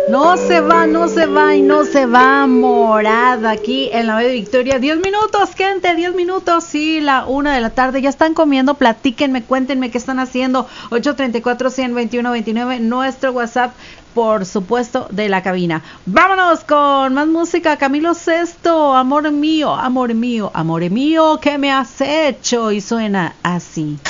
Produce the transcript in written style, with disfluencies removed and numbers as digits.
No se va, no se va y no se va, Morada, aquí en la B de Victoria. 10 minutos, gente, 10 minutos, sí, la 1 de la tarde. Ya están comiendo, platíquenme, cuéntenme qué están haciendo. 834-121-29, nuestro WhatsApp, por supuesto, de la cabina. Vámonos con más música. Camilo Sesto, amor mío, amor mío, amor mío, ¿qué me has hecho? Y suena así.